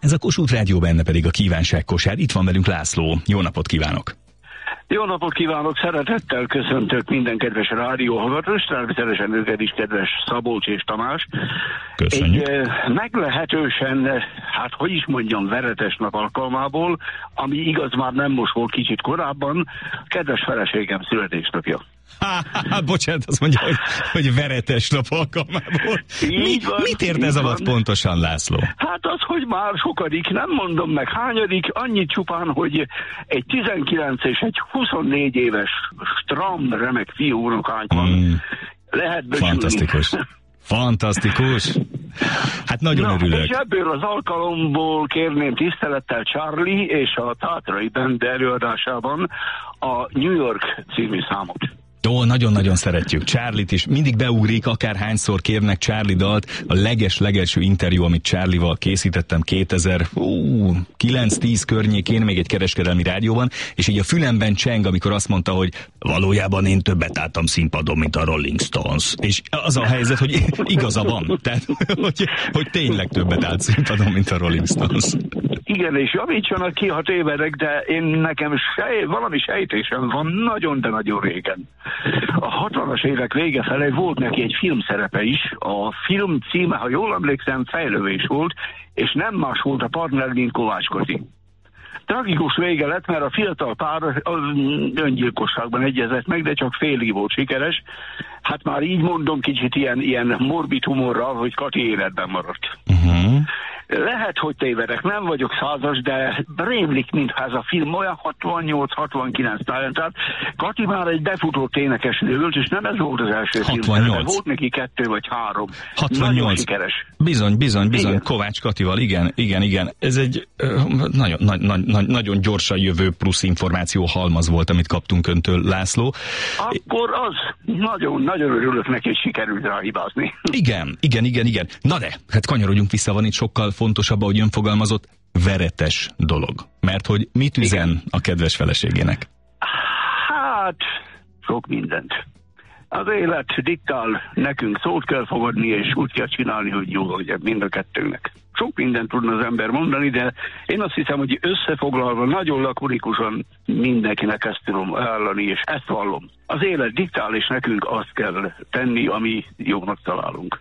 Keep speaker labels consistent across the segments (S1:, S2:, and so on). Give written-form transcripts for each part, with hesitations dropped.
S1: Ez a Kossuth Rádió, benne pedig a kívánság kosár. Itt van velünk László. Jó napot kívánok!
S2: Jó napot kívánok, szeretettel köszöntök minden kedves rádióhallgatót, és természetesen őket is, kedves Szabolcs és Tamás.
S1: Köszönjük.
S2: Egy meglehetősen, hát hogy is mondjam, veretes nap alkalmából, ami igaz már nem most volt, kicsit korábban, kedves feleségem születésnapja.
S1: Bocsánat, azt mondja, hogy veretes nap alkalmából. Mit ért ez alatt pontosan, László?
S2: Hát az, hogy már sokadik, nem mondom meg hányadik, annyit csupán, hogy egy 19 és egy 24 éves stram remek fiú unokány van. Lehet becsülni.
S1: Fantasztikus. Fantasztikus. Hát nagyon örülök.
S2: És ebből az alkalomból kérném tisztelettel Charlie és a Tátrai Band előadásában a New York című számot.
S1: Ó, nagyon-nagyon szeretjük. Charlie-t is mindig beugrik, akárhányszor kérnek Charlie dalt. A legelső interjú, amit Charlie-val készítettem 2009-10 környékén, még egy kereskedelmi rádióban, és így a fülemben cseng, amikor azt mondta, hogy valójában én többet álltam színpadon, mint a Rolling Stones. És az a helyzet, hogy igaza van. Tehát, hogy tényleg többet állt színpadon, mint a Rolling Stones.
S2: Igen, és javítsanak ki, ha tévedek, de nekem valami sejtésem van nagyon, de nagyon régen. A 60-as évek vége felé volt neki egy filmszerepe is. A film címe, ha jól emlékszem, Fejlővés volt, és nem más volt a partner, mint Kovács Kati. Tragikus vége lett, mert a fiatal pár öngyilkosságban egyezett meg, de csak félig volt sikeres. Hát már így mondom, kicsit ilyen morbid humorral, hogy Kati életben maradt. Lehet, hogy tévedek, nem vagyok százas, de rémlik, mintha ez a film olyan 68-69 talán. Tehát Kati már egy befutott énekesnő volt, és nem ez volt az első film. Volt neki 2 vagy 3.
S1: 68.
S2: Nagyon sikeres.
S1: Bizony. Igen. Kovács Katival, igen. Ez egy nagyon gyorsan jövő plusz információ halmaz volt, amit kaptunk öntől, László.
S2: Akkor az nagyon örülök neki, hogy sikerült rá hibázni.
S1: Igen. Na de, hát kanyarodjunk vissza, van itt sokkal fontosabb, ahogy ön fogalmazott, veretes dolog. Mert hogy mit üzen a kedves feleségének?
S2: Hát, sok mindent. Az élet diktál, nekünk szót kell fogadni, és úgy kell csinálni, hogy jó legyen mind a kettőnek. Sok mindent tudna az ember mondani, de én azt hiszem, hogy összefoglalva nagyon lakonikusan mindenkinek ezt tudom ajánlani, és ezt vallom. Az élet diktál, és nekünk azt kell tenni, ami jónak találunk.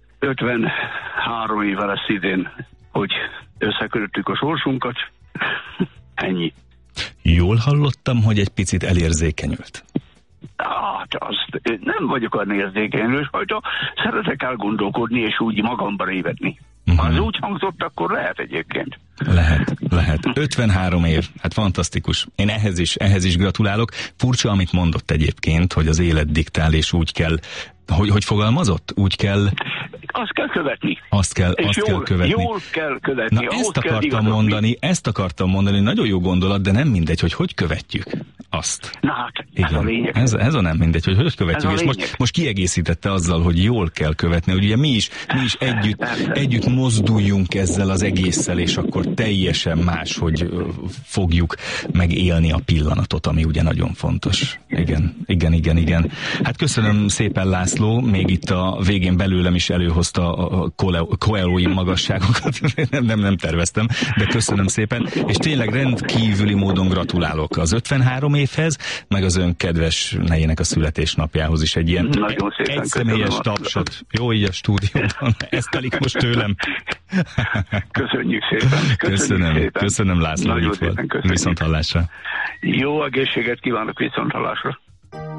S2: 53 éve lesz idén, hogy összekötöttük a sorsunkat. Ennyi.
S1: Jól hallottam, hogy egy picit elérzékenyült.
S2: Hát azt nem vagyok olyan érzékenyül, hogy szeretek elgondolkodni, és úgy magamba révedni. Ha az úgy hangzott, akkor lehet egyébként.
S1: Lehet. 53 év, hát fantasztikus. Én ehhez is gratulálok. Furcsa, amit mondott egyébként, hogy az élet diktál, és úgy kell, hogy fogalmazott? Úgy kell...
S2: Azt kell követni.
S1: Azt kell követni.
S2: Jól kell követni.
S1: Na, ezt akartam mondani, nagyon jó gondolat, de nem mindegy, hogy követjük azt.
S2: Na hát,
S1: igen,
S2: ez a lényeg.
S1: Ez a nem mindegy, hogy követjük. És most kiegészítette azzal, hogy jól kell követni, hogy ugye mi is együtt mozduljunk ezzel az egésszel, és akkor teljesen más, hogy fogjuk megélni a pillanatot, ami ugye nagyon fontos. Igen. Hát köszönöm szépen, László, még itt a végén belőlem is előhozta a koelói magasságokat, nem terveztem, de köszönöm szépen, és tényleg rendkívüli módon gratulálok az 53 évhez, meg az ön kedves nejének a születésnapjához is egy ilyen egyszemélyes tapsot. Jó, így a stúdióban, ez telik most tőlem.
S2: Köszönjük szépen.
S1: Köszönöm, László, hogy itt volt. Viszonthallásra.
S2: Jó egészséget kívánok, viszonthallásra.